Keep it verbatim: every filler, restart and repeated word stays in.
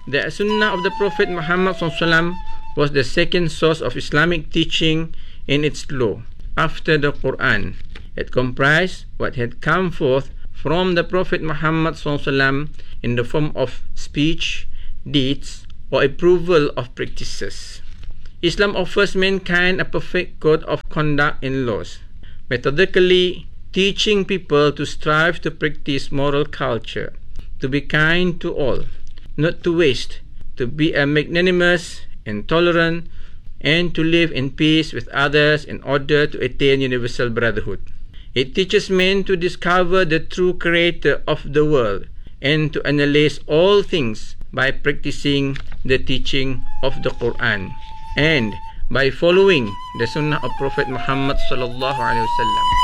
The Sunnah of the Prophet Muhammad sallallahu alaihi wasallam was the second source of Islamic teaching in its law after the Quran. It comprised what had come forth from the Prophet Muhammad sallallahu alaihi wasallam in the form of speech, deeds, or approval of practices. Islam offers mankind a perfect code of conduct and laws, methodically teaching people to strive to practice moral culture, to be kind to all, not to waste, to be a magnanimous and tolerant, and to live in peace with others in order to attain universal brotherhood. It teaches men to discover the true creator of the world and to analyze all things by practicing the teaching of the Quran and by following the Sunnah of Prophet Muhammad sallallahu alaihi wasallam.